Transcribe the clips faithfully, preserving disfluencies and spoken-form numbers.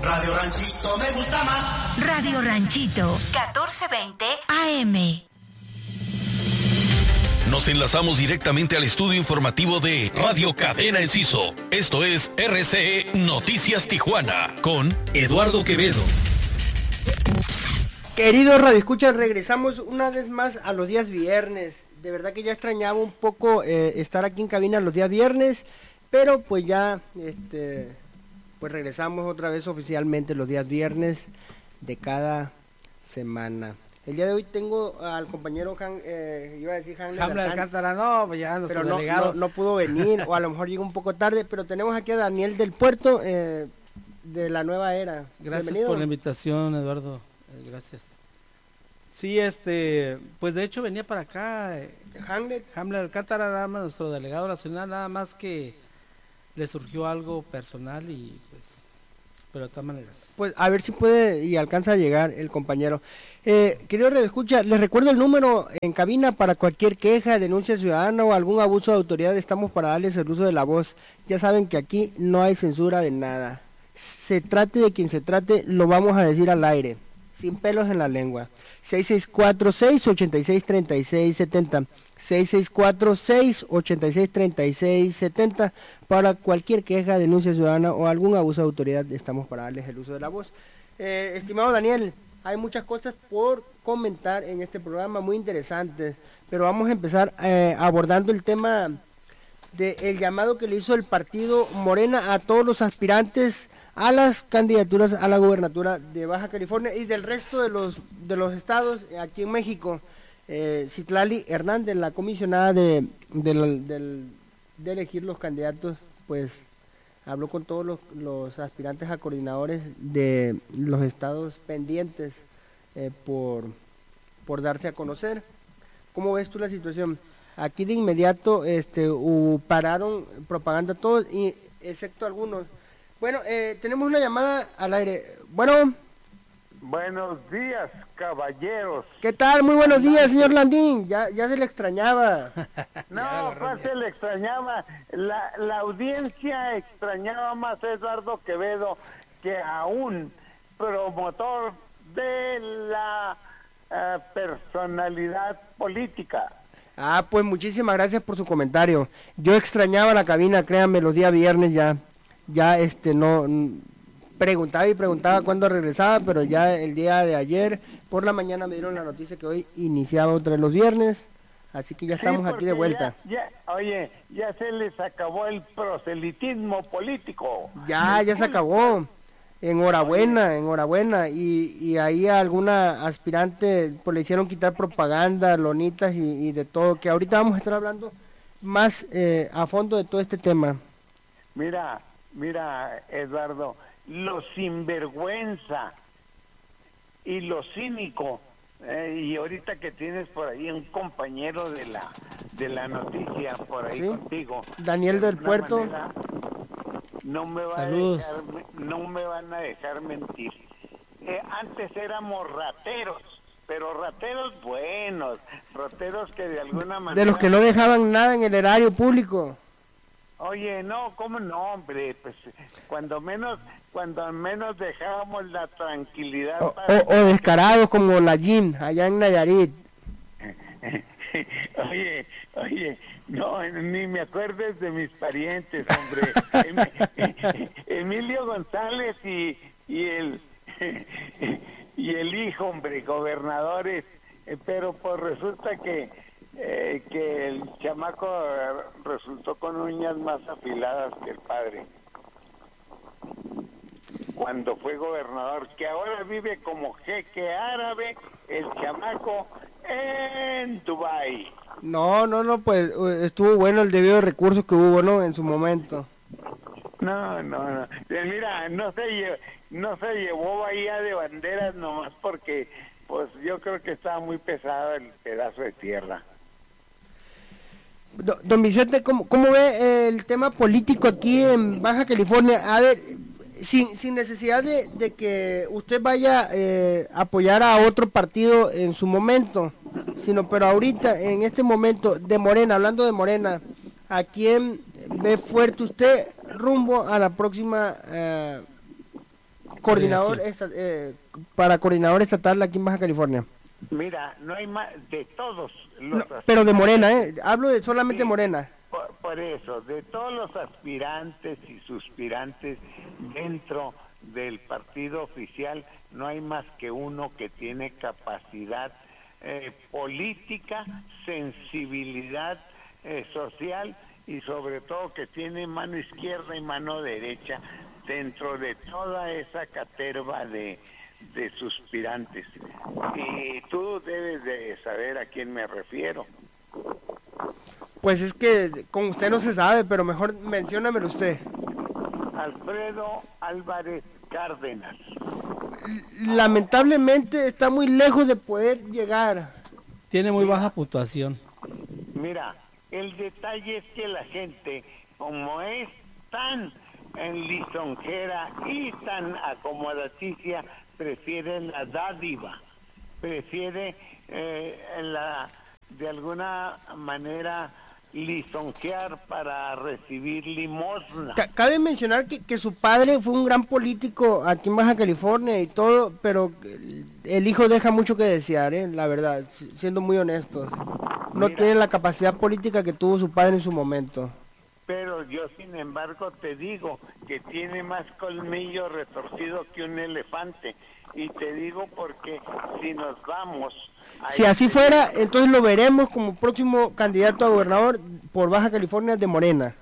Radio Ranchito me gusta más. Radio Ranchito, catorce veinte A M. Nos enlazamos directamente al estudio informativo de Radio Cadena Enciso. Esto es R C E Noticias Tijuana con Eduardo Quevedo. Queridos radioescuchas, regresamos una vez más a los días viernes. De verdad que ya extrañaba un poco eh, estar aquí en cabina los días viernes, pero pues ya este, pues regresamos otra vez oficialmente los días viernes de cada semana. El día de hoy tengo al compañero Han, eh, iba a decir Han Hamlet Alcántara, no, pues ya pero nuestro no, delegado. no, no pudo venir, o a lo mejor llegó un poco tarde, pero tenemos aquí a Daniel del Puerto, eh, de la nueva era. Gracias Bienvenido. por la invitación, Eduardo, eh, gracias. Sí, este, pues de hecho venía para acá, eh, Hamlet. Hamlet Alcántara, nada más, nuestro delegado nacional, nada más que le surgió algo personal y pues, pero de todas maneras. Pues a ver si puede y alcanza a llegar el compañero. Eh, querido redescucha, les recuerdo el número en cabina para cualquier queja, denuncia ciudadana o algún abuso de autoridad. Estamos para darles el uso de la voz. Ya saben que aquí no hay censura de nada. Se trate de quien se trate, lo vamos a decir al aire, sin pelos en la lengua. seis seis cuatro, seis ocho seis, tres seis siete cero. seis seis cuatro, seis ocho seis, tres seis siete cero. Para cualquier queja, denuncia ciudadana o algún abuso de autoridad, estamos para darles el uso de la voz. Eh, estimado Daniel, hay muchas cosas por comentar en este programa, muy interesantes, pero vamos a empezar eh, abordando el tema del llamado que le hizo el partido Morena a todos los aspirantes a las candidaturas a la gubernatura de Baja California y del resto de los de los estados aquí en México. eh, Citlali Hernández, la comisionada de, de, de, de elegir los candidatos, pues habló con todos los, los aspirantes a coordinadores de los estados pendientes eh, por, por darse a conocer. ¿Cómo ves tú la situación? Aquí de inmediato este, uh, pararon propaganda todos, y, excepto algunos. Bueno, eh, tenemos una llamada al aire. Bueno. Buenos días, caballeros. ¿Qué tal? Muy buenos días, señor Landín. Ya, ya se le extrañaba. No, pues se le extrañaba. La, la audiencia extrañaba más a Eduardo Quevedo que a un promotor de la uh, personalidad política. Ah, pues muchísimas gracias por su comentario. Yo extrañaba la cabina, créanme, los días viernes ya. Ya este no preguntaba y preguntaba cuándo regresaba, pero ya el día de ayer por la mañana me dieron la noticia que hoy iniciaba otra de los viernes, así que ya estamos sí, aquí de vuelta. Ya, ya, oye, ya se les acabó el proselitismo político. Ya, ya se acabó. Enhorabuena, enhorabuena. Y, y ahí a alguna aspirante pues le hicieron quitar propaganda, lonitas y, y de todo, que ahorita vamos a estar hablando más eh, a fondo de todo este tema. Mira, Mira, Eduardo, lo sinvergüenza y lo cínico, eh, y ahorita que tienes por ahí un compañero de la de la noticia por ahí, ¿sí?, contigo, Daniel del Puerto, manera, no me va a dejar, no me van a dejar mentir. Eh, antes éramos rateros, pero rateros buenos, rateros que de alguna manera... De los que no dejaban nada en el erario público. Oye, no, ¿cómo no, hombre? Pues cuando menos, cuando menos dejábamos la tranquilidad. O, para... o, o descarados como la Jim, allá en Nayarit. Oye, oye, no, ni me acuerdes de mis parientes, hombre. Em, Emilio González y, y el y el hijo, hombre, gobernadores, pero pues resulta que Eh, que el chamaco resultó con uñas más afiladas que el padre cuando fue gobernador, que ahora vive como jeque árabe el chamaco en Dubái. No, no, no, pues estuvo bueno el debido de recursos que hubo, ¿no?, en su momento. No, no, no. Mira, no se llevó, no se llevó Bahía de Banderas nomás porque, pues yo creo que estaba muy pesado el pedazo de tierra. Don Vicente, ¿cómo, cómo ve el tema político aquí en Baja California? A ver, sin, sin necesidad de, de que usted vaya eh, a apoyar a otro partido en su momento, sino pero ahorita, en este momento, de Morena, hablando de Morena, ¿a quién ve fuerte usted rumbo a la próxima eh, coordinador esta, eh, para coordinador estatal aquí en Baja California. Mira, no hay más de todos los no, pero de Morena, ¿eh? Hablo de solamente sí, Morena. Por, por eso, de todos los aspirantes y suspirantes dentro del partido oficial, no hay más que uno que tiene capacidad eh, política, sensibilidad eh, social y sobre todo que tiene mano izquierda y mano derecha dentro de toda esa caterva de, de suspirantes. Y tú debes de saber a quién me refiero. Pues es que con usted no se sabe, pero mejor menciónamelo usted. Alfredo Álvarez Cárdenas. Lamentablemente está muy lejos de poder llegar. Tiene muy baja puntuación. Mira, el detalle es que la gente, como es tan en lisonjera y tan acomodaticia, prefiere la dádiva, prefiere eh, la, de alguna manera lisonjear para recibir limosna. Cabe mencionar que, que su padre fue un gran político aquí en Baja California y todo, pero el hijo deja mucho que desear, ¿eh? La verdad, siendo muy honestos. No Mira, tiene la capacidad política que tuvo su padre en su momento. Pero yo, sin embargo, te digo que tiene más colmillo retorcido que un elefante. Y te digo porque si nos vamos... Si así fuera, entonces lo veremos como próximo candidato a gobernador por Baja California de Morena.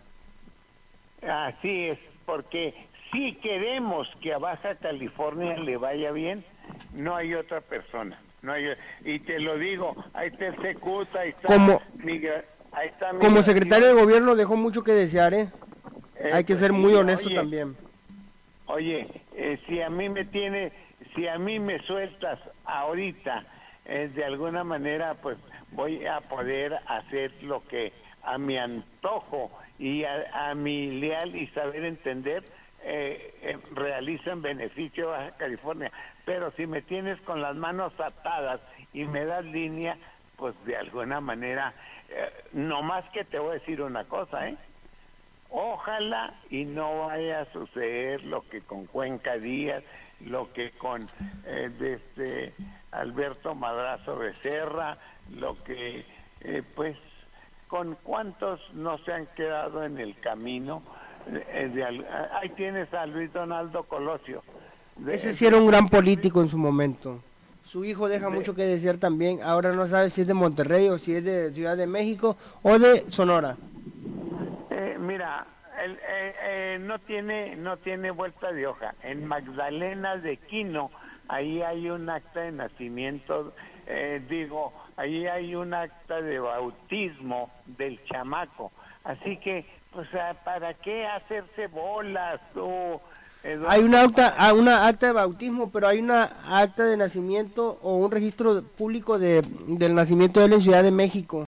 Así es, porque si queremos que a Baja California le vaya bien, no hay otra persona. No hay, y te lo digo, ahí está el Secut, ahí está... Como, Miguel, ahí está como Miguel, secretario de gobierno dejó mucho que desear, ¿eh? eh hay que pues, ser muy sí, honesto oye, también. Oye, eh, si a mí me tiene... Si a mí me sueltas ahorita, eh, de alguna manera, pues voy a poder hacer lo que a mi antojo y a, a mi leal y saber entender eh, eh, realiza en beneficio a California. Pero si me tienes con las manos atadas y me das línea, pues de alguna manera, eh, no más que te voy a decir una cosa, ¿eh? Ojalá y no vaya a suceder lo que con Cuenca Díaz, lo que con eh, desde Alberto Madrazo Becerra, lo que eh, pues con cuántos no se han quedado en el camino. Eh, de, ahí tienes a Luis Donaldo Colosio. De, Ese sí era un gran político en su momento. Su hijo deja de, mucho que desear también. Ahora no sabe si es de Monterrey o si es de Ciudad de México o de Sonora. Eh, mira, El, eh, eh, no tiene no tiene vuelta de hoja. En Magdalena de Quino, ahí hay un acta de nacimiento, eh, digo, ahí hay un acta de bautismo del chamaco. Así que, o sea, ¿para qué hacerse bolas tú? Eduardo? Hay una acta, una acta de bautismo, pero hay una acta de nacimiento o un registro público de del nacimiento de él en Ciudad de México.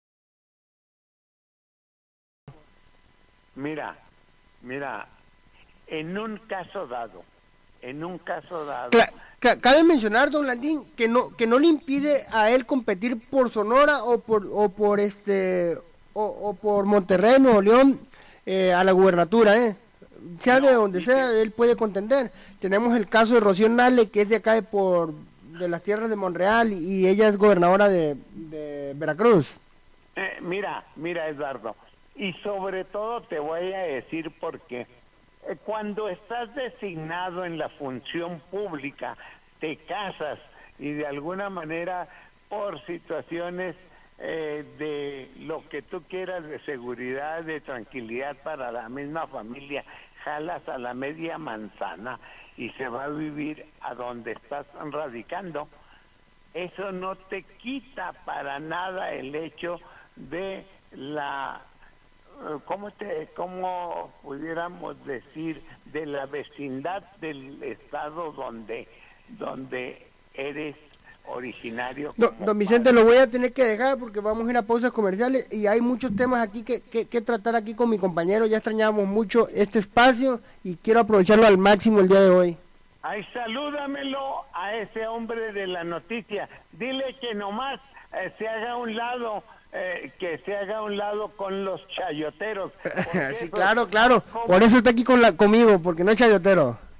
Mira, Mira, en un caso dado, en un caso dado... Cla cabe mencionar, don Landín, que no que no le impide a él competir por Sonora o por o por este o, o por Monterrey, Nuevo León, eh, a la gubernatura, eh. Sea no, de donde sea, que... él puede contender. Tenemos el caso de Rocío Nale, que es de acá de por de las tierras de Monreal y ella es gobernadora de, de Veracruz. Eh, mira, mira, Eduardo. Y sobre todo te voy a decir por qué. Cuando estás designado en la función pública, te casas y de alguna manera por situaciones eh, de lo que tú quieras, de seguridad, de tranquilidad para la misma familia, jalas a la media manzana y se va a vivir a donde estás radicando. Eso no te quita para nada el hecho de la... ¿Cómo, te, ¿Cómo pudiéramos decir de la vecindad del estado donde, donde eres originario? No, don Vicente, padre? Lo voy a tener que dejar porque vamos a ir a pausas comerciales y hay muchos temas aquí que, que, que tratar aquí con mi compañero. Ya extrañábamos mucho este espacio y quiero aprovecharlo al máximo el día de hoy. Ay, salúdamelo a ese hombre de la noticia. Dile que nomás eh, se haga a un lado... Eh, que se haga a un lado con los chayoteros. Sí, claro, claro. Por eso está aquí con la, conmigo, porque no es chayotero.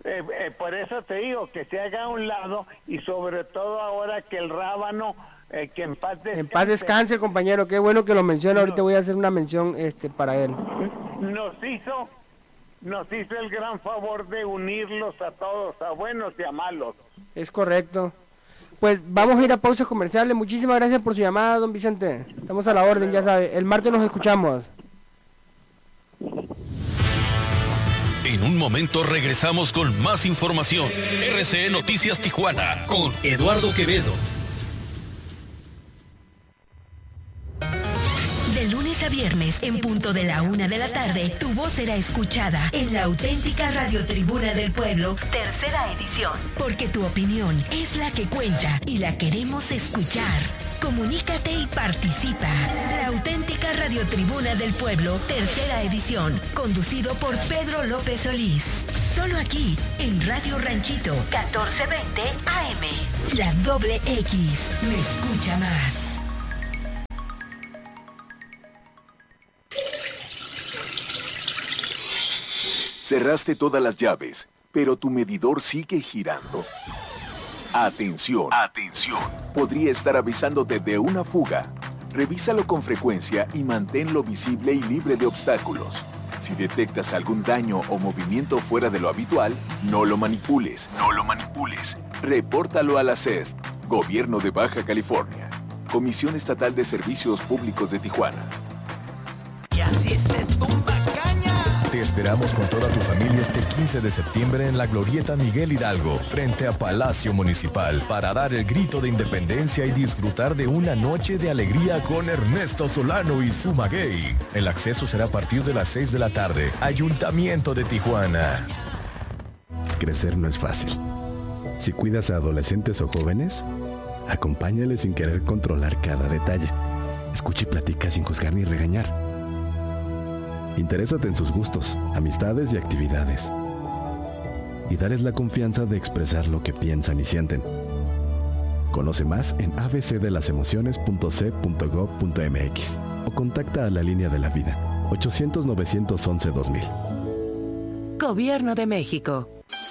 eh, eh, por eso te digo que se haga a un lado, y sobre todo ahora que el rábano, eh, que en paz descanse. En paz descanse, compañero, qué bueno que lo menciona. Ahorita voy a hacer una mención este para él. Nos hizo, nos hizo el gran favor de unirlos a todos, a buenos y a malos. Es correcto. Pues vamos a ir a pausa comerciales. Muchísimas gracias por su llamada, don Vicente. Estamos a la orden, ya sabe. El martes nos escuchamos. En un momento regresamos con más información. R C E Noticias Tijuana con Eduardo Quevedo. De lunes a viernes, en punto de la una de la tarde, tu voz será escuchada en la auténtica Radio Tribuna del Pueblo, tercera edición. Porque tu opinión es la que cuenta y la queremos escuchar. Comunícate y participa. La auténtica Radio Tribuna del Pueblo, tercera edición, conducido por Pedro López Solís. Solo aquí, en Radio Ranchito, catorce veinte A M. La doble X, me escucha más. Cerraste todas las llaves, pero tu medidor sigue girando. Atención, atención. Podría estar avisándote de una fuga. Revísalo con frecuencia y manténlo visible y libre de obstáculos. Si detectas algún daño o movimiento fuera de lo habitual, no lo manipules, no lo manipules. Repórtalo a la C E S, Gobierno de Baja California, Comisión Estatal de Servicios Públicos de Tijuana. Y así se tumba caña. Te esperamos con toda tu familia este quince de septiembre en la Glorieta Miguel Hidalgo, frente a Palacio Municipal, para dar el grito de independencia y disfrutar de una noche de alegría con Ernesto Solano y su maguey. El acceso será a partir de las seis de la tarde. Ayuntamiento de Tijuana. Crecer no es fácil. Si cuidas a adolescentes o jóvenes, acompáñales sin querer controlar cada detalle. Escucha y platica sin juzgar ni regañar. Interésate en sus gustos, amistades y actividades. Y darles la confianza de expresar lo que piensan y sienten. Conoce más en a b c de las emociones punto c punto gov punto m x o contacta a la línea de la vida ochocientos novecientos once dos mil. Gobierno de México.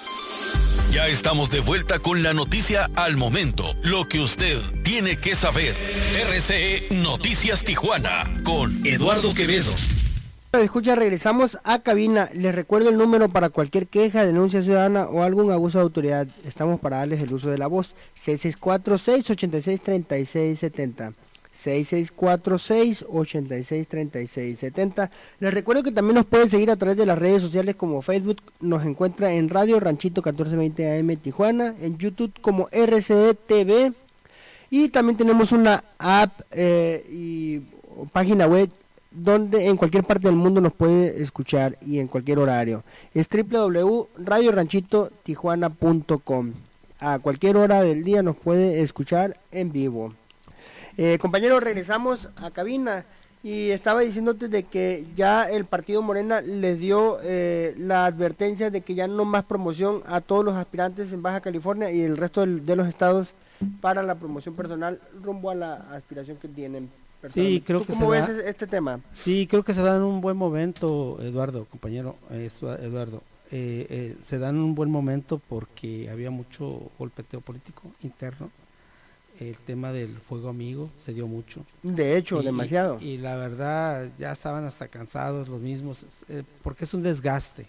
Ya estamos de vuelta con la noticia al momento, lo que usted tiene que saber. R C E Noticias Tijuana con Eduardo Quevedo. Escucha, regresamos a cabina. Les recuerdo el número para cualquier queja, denuncia ciudadana o algún abuso de autoridad. Estamos para darles el uso de la voz. seis seis cuatro, seis ocho seis, tres seis siete cero. seis seis cuatro, seis ocho seis, tres seis siete cero. Les recuerdo que también nos pueden seguir a través de las redes sociales como Facebook. Nos encuentra en Radio Ranchito catorce veinte A M Tijuana. En YouTube como R C E T V. Y también tenemos una app eh, y página web donde en cualquier parte del mundo nos puede escuchar y en cualquier horario. Es doble u doble u doble u punto radio ranchito tijuana punto com. A cualquier hora del día nos puede escuchar en vivo. Eh, compañeros, regresamos a cabina y estaba diciéndote de que ya el partido Morena les dio eh, la advertencia de que ya no más promoción a todos los aspirantes en Baja California y el resto del, de los estados para la promoción personal rumbo a la aspiración que tienen. Sí, creo ¿Tú que cómo se ves da, este tema? Sí, creo que se da en un buen momento, Eduardo, compañero, eh, Eduardo. Eh, eh, se da en un buen momento porque había mucho golpeteo político interno. El tema del fuego amigo se dio mucho. De hecho, y, demasiado. Y, y la verdad, ya estaban hasta cansados los mismos, eh, porque es un desgaste.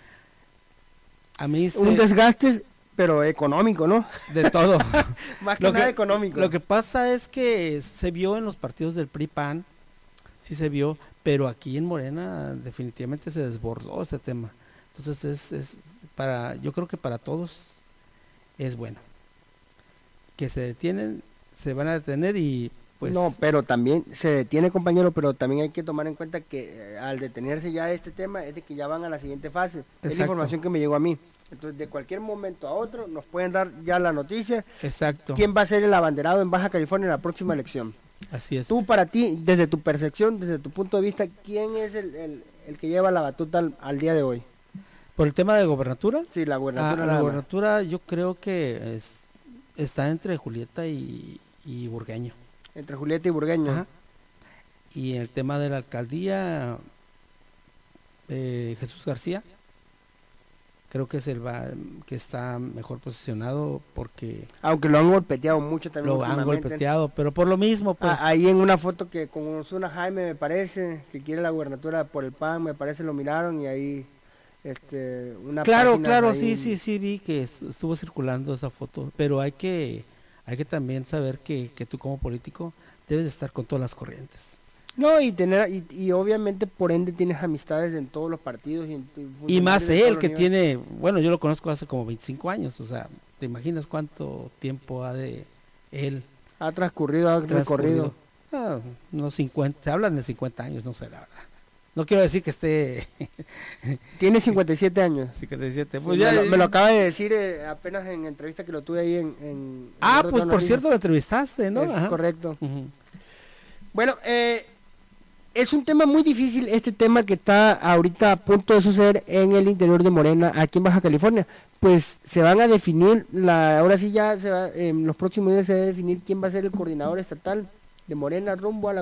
A mí se... Un desgaste, pero económico, ¿no? De todo. Más que lo nada que, económico. Lo que pasa es que se vio en los partidos del P R I P A N, sí se vio, pero aquí en Morena definitivamente se desbordó este tema. Entonces es, es para, yo creo que para todos es bueno. Que se detienen, se van a detener y pues... No, pero también se detiene, compañero, pero también hay que tomar en cuenta que eh, al detenerse ya este tema es de que ya van a la siguiente fase. Exacto. Es la información que me llegó a mí. Entonces, de cualquier momento a otro nos pueden dar ya la noticia. Exacto. ¿Quién va a ser el abanderado en Baja California en la próxima elección? Así es. Tú, para ti, desde tu percepción, desde tu punto de vista, ¿quién es el, el, el que lleva la batuta al, al día de hoy? ¿Por el tema de gobernatura? Sí, la gobernatura. Ah, la gobernatura yo creo que es, está entre Julieta y, y Burgueño. Entre Julieta y Burgueño. Ajá. Y el tema de la alcaldía, eh, Jesús García. creo que es el va, que está mejor posicionado porque aunque lo han golpeteado mucho también lo han golpeteado, pero por lo mismo pues ah, ahí en una foto que con Osuna Jaime me parece que quiere la gubernatura por el P A N, me parece lo miraron y ahí este una claro claro ahí... sí sí sí vi que estuvo circulando esa foto, pero hay que hay que también saber que, que tú como político debes de estar con todas las corrientes. No, y tener y, y obviamente por ende tienes amistades en todos los partidos. Y, en, y más él que tiene, bueno, yo lo conozco hace como veinticinco años, o sea, ¿te imaginas cuánto tiempo ha de él? Ha transcurrido, ha recorrido. Ah, unos cincuenta, se hablan de cincuenta años, no sé, la verdad. No quiero decir que esté... Tiene cincuenta y siete años. cincuenta y siete, pues sí, ya... Me lo, me lo acaba de decir eh, apenas en entrevista que lo tuve ahí en... en ah, en pues por cierto lo entrevistaste, ¿no? Es Ajá. correcto. Uh-huh. Bueno, eh... es un tema muy difícil este tema que está ahorita a punto de suceder en el interior de Morena, aquí en Baja California. Pues se van a definir, la ahora sí ya se va, en los próximos días se va a definir quién va a ser el coordinador estatal de Morena rumbo a la